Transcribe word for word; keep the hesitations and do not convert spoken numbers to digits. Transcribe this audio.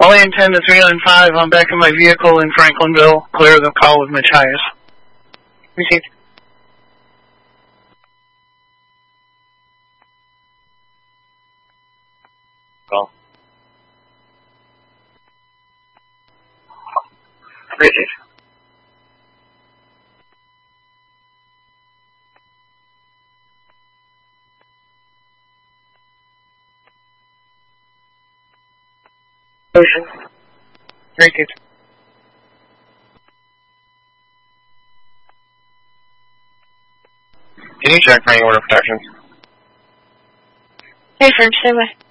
Alien ten to three nine five, I'm back in my vehicle in Franklinville. Clear the call with Machias. Received. Call. Received. Received. Can you check for any order protections? Hey, firm, stay away.